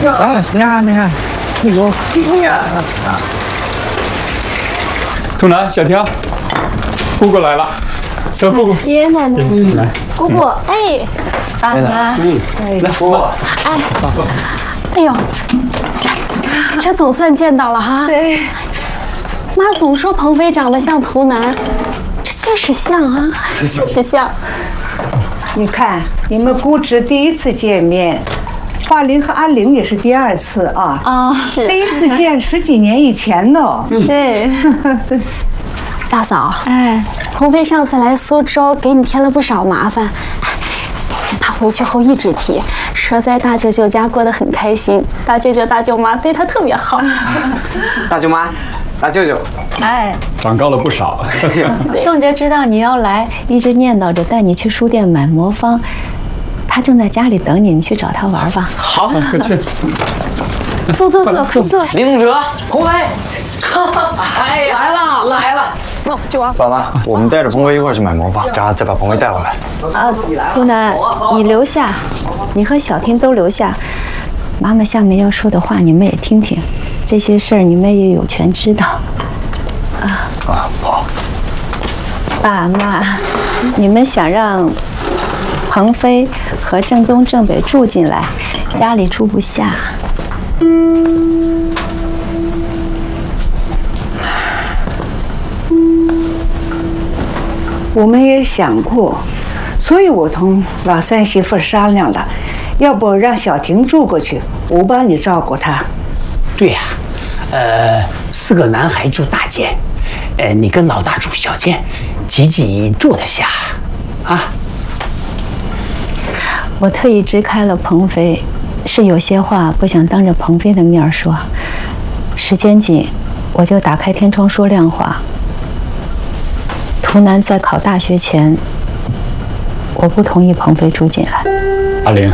啊，你看，哎呦，哎呀！ 图南，小婷，姑姑来了，小姑姑， 爷爷奶奶， 来， 姑姑，哎，爸妈， 来，姑姑， 哎呦，这总算见到了哈。 对， 妈总说鹏飞长得像图南，这确实像啊，确实像。 你看，你们姑侄第一次见面，华玲和阿玲也是第二次啊。 啊，是第一次见10几年以前呢。 对。大嫂， 哎， 鹏飞上次来苏州，给你添了不少麻烦。这他回去后一直提，说在大舅舅家过得很开心，大舅舅、大舅妈对他特别好。 大舅妈，大舅舅， 哎， 长高了不少。 仲哲知道你要来，一直念叨着带你去书店买魔方，他正在家里等你，你去找他玩吧。 好， 快去。 坐，快坐。 林同哲，鹏飞，哎呀，来了。 走，舅王。 爸妈，我们带着鹏飞一块儿去买魔方，然后再把鹏飞带回来。 图南，你留下，你和小婷都留下。妈妈下面要说的话，你们也听听。这些事儿你们也有权知道。 好。 爸妈，你们想让鹏飞和正东、正北住进来，家里住不下。 我们也想过，所以我同老三媳妇商量了，要不让小婷住过去，我帮你照顾她。 对呀，4个男孩住大间，你跟老大住小间，挤住得下，啊。 我特意支开了鹏飞，是有些话不想当着鹏飞的面说，时间紧，我就打开天窗说亮话。图南在考大学前，我不同意鹏飞住进来。 阿玲，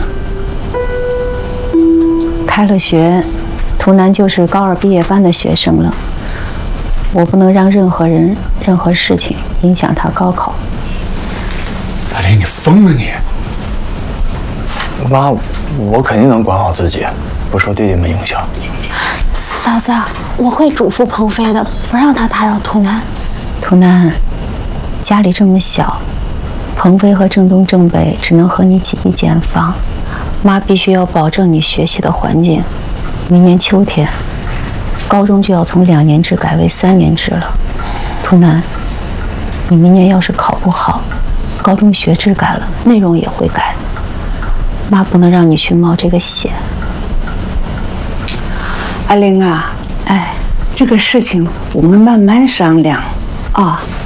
开了学，图南就是高2毕业班的学生了，我不能让任何人、任何事情影响他高考。 阿玲，你疯了你！ 妈，我肯定能管好自己，不受弟弟们影响。 嫂子，我会嘱咐鹏飞的，不让他打扰图南。 图南，家里这么小，鹏飞和正东、正北只能和你挤一间房，妈必须要保证你学习的环境。明年秋天，高中就要从2年制改为3年制了。图南，你明年要是考不好，高中学制改了，内容也会改。妈不能让你去冒这个险。 阿玲啊， 哎， 这个事情我们慢慢商量啊。